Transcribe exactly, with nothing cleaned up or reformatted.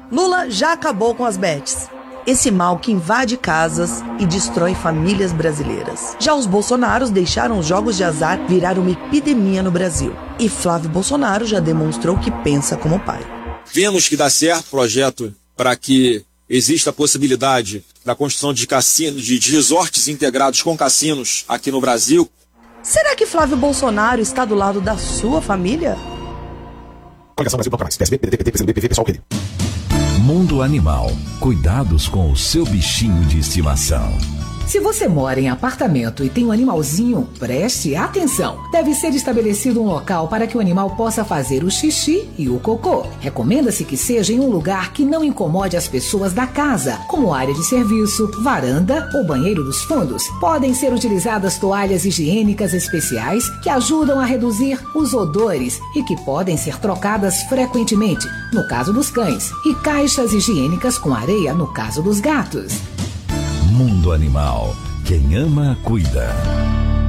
Lula já acabou com as bets. Esse mal que invade casas e destrói famílias brasileiras. Já os Bolsonaros deixaram os jogos de azar virar uma epidemia no Brasil. E Flávio Bolsonaro já demonstrou que pensa como pai. Vemos que dá certo o projeto para que exista a possibilidade da construção de cassinos, de, de resorts integrados com cassinos aqui no Brasil. Será que Flávio Bolsonaro está do lado da sua família? Mundo Animal. Cuidados com o seu bichinho de estimação. Se você mora em apartamento e tem um animalzinho, preste atenção. Deve ser estabelecido um local para que o animal possa fazer o xixi e o cocô. Recomenda-se que seja em um lugar que não incomode as pessoas da casa, como área de serviço, varanda ou banheiro dos fundos. Podem ser utilizadas toalhas higiênicas especiais que ajudam a reduzir os odores e que podem ser trocadas frequentemente, no caso dos cães, e caixas higiênicas com areia, no caso dos gatos. Mundo Animal. Quem ama, cuida.